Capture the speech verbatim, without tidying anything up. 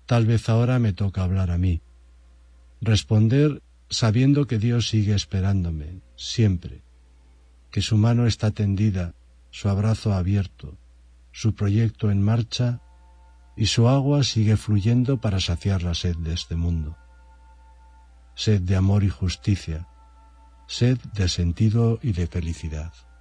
Tal vez ahora me toca hablar a mí. Responder sabiendo que Dios sigue esperándome, siempre, que su mano está tendida, su abrazo abierto, su proyecto en marcha y su agua sigue fluyendo para saciar la sed de este mundo. Sed de amor y justicia, sed de sentido y de felicidad.